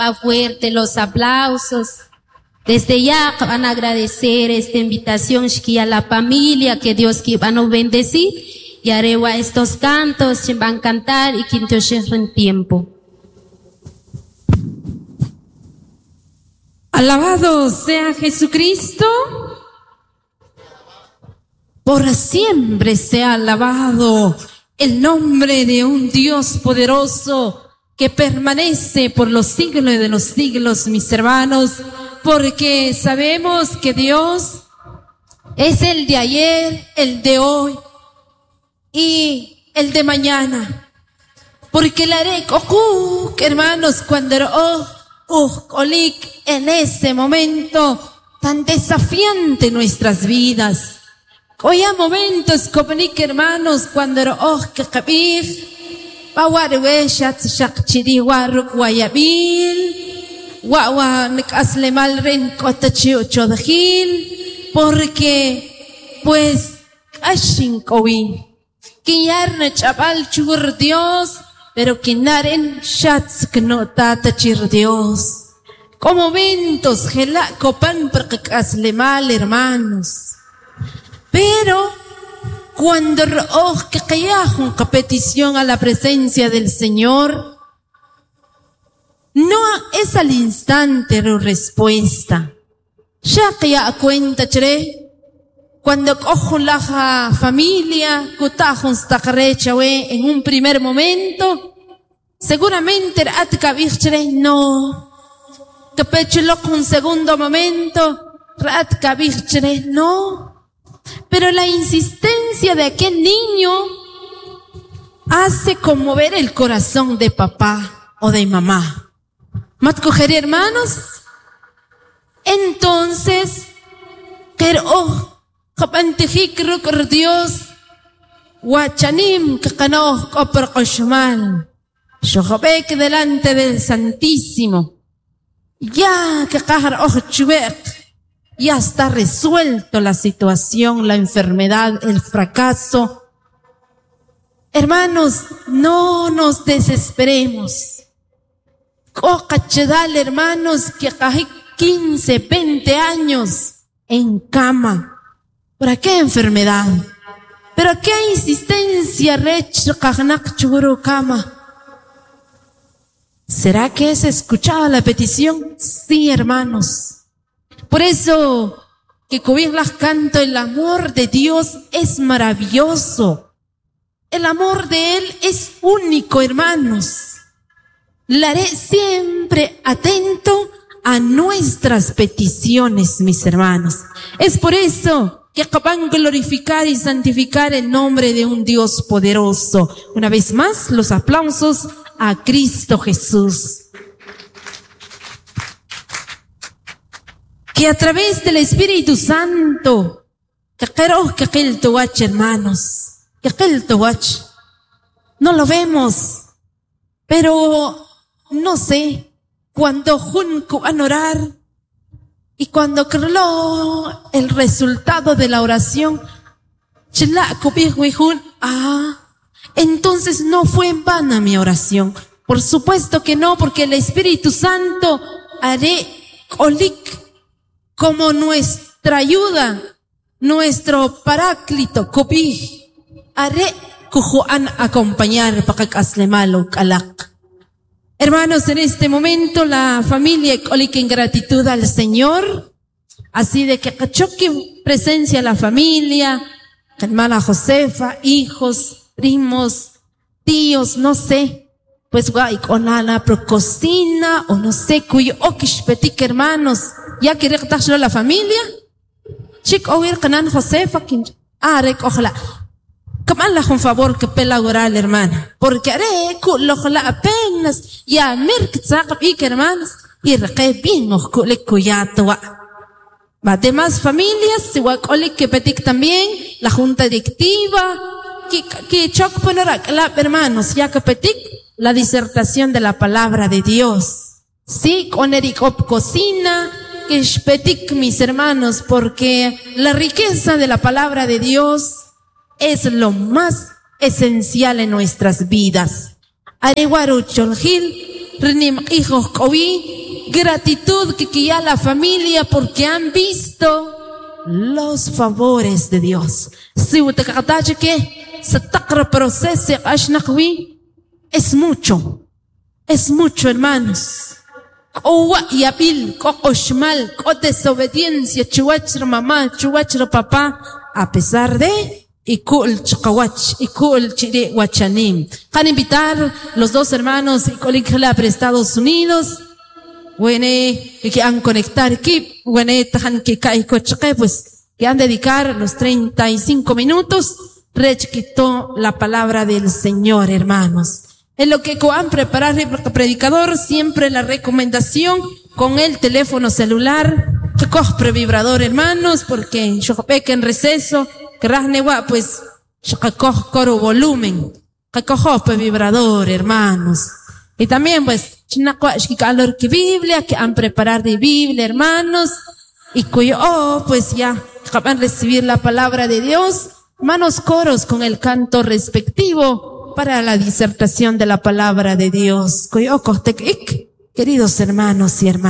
fuerte los aplausos. Desde ya van a agradecer esta invitación a la familia, que Dios que van a bendecir, y haré estos cantos, que van a cantar y que en tiempo. Alabado sea Jesucristo. Por siempre sea alabado el nombre de un Dios poderoso que permanece por los siglos de los siglos, mis hermanos, porque sabemos que Dios es el de ayer, el de hoy y el de mañana. Porque la hermanos, cuando en ese momento tan desafiante en nuestras vidas. Hoy a momentos como hermanos, cuando que kabir bawarweshat shakchiri waruk wayabil wawa nikaslemal ren kotachiu chodhil, porque pues ashin kowi kiyarna chapal chur Dios, pero kinaren shats knota tachir Dios. Como momentos gela copan perkaslemal, hermanos. Pero cuando que cayajun petición a la presencia del Señor, no es al instante la respuesta. Ya que ya cuenta chere, cuando cojo la familia, kutajun stacarechawe en un primer momento, seguramente no. Que pechulo un segundo momento, no. Pero la insistencia de aquel niño hace conmover el corazón de papá o de mamá. ¿Mat coger, hermanos? Entonces, Dios, Huachanim, que delante del Santísimo, ya que ya está resuelto la situación, la enfermedad, el fracaso. Hermanos, no nos desesperemos. Cachedal, hermanos, que hay 15, 20 años en cama. ¿Por qué enfermedad? ¿Pero qué insistencia? Cama. ¿Será que es escuchada la petición? Sí, hermanos. Por eso que las canto, el amor de Dios es maravilloso. El amor de Él es único, hermanos. La haré siempre atento a nuestras peticiones, mis hermanos. Es por eso que acaban glorificar y santificar el nombre de un Dios poderoso. Una vez más, los aplausos a Cristo Jesús. Que a través del Espíritu Santo, hermanos, no lo vemos, pero no sé, cuando van a orar y cuando creo el resultado de la oración, entonces no fue en vano mi oración. Por supuesto que no, porque el Espíritu Santo haré como nuestra ayuda, nuestro paráclito, haré acompañar para que malo calak. Hermanos, en este momento la familia en gratitud al Señor, así de que cachoque presencia la familia, hermana Josefa, hijos, primos, tíos, no sé, pues guay con la prococina o no sé, cuyo okishpetik, hermanos. Ya que rectarlo la familia, chico oír canan Josefa, ojalá. Camal un favor que pela oral, hermana, porque haré ojalá apenas ya mirk hermanos y reque bien le cuyato. Demás familias, igual que petik también, la junta directiva, que choc poner hermanos, ya que petik la disertación de la palabra de Dios. Sí, con Ericop cocina. Petik, mis hermanos, porque la riqueza de la palabra de Dios es lo más esencial en nuestras vidas. Areguaru Cholgil, renim hijos kowi, gratitud que ya la familia porque han visto los favores de Dios. Si usted catache que se taqra proceso ashnaqwi, es mucho, hermanos. Kowa yabil, kokoshmal, ko desobediencia, chuachra mamá, chuachra papá, a pesar de ikul chakawach, ikul chire wachanim. Van a invitar los dos hermanos ikul para Estados Unidos. Wene que han conectar aquí, wene tahan que kai coche, pues que han dedicar los 35 minutos, rechquitó la palabra del Señor, hermanos. En lo que han preparado el predicador, siempre la recomendación con el teléfono celular, que coge vibrador, hermanos, porque yo que en receso, que rasnewa, pues, yo coge coro volumen, que coge vibrador, hermanos. Y también, pues, calor que Biblia, que han preparado de Biblia, hermanos, y cuyo, pues ya, van a recibir la palabra de Dios, hermanos, coros con el canto respectivo, para la disertación de la palabra de Dios. Queridos hermanos y hermanas.